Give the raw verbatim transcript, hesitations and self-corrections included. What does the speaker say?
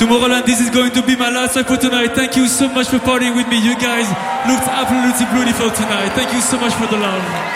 Tomorrowland, this is going to be my last time for tonight. Thank you so much for partying with me. You guys looked absolutely beautiful tonight. Thank you so much for the love.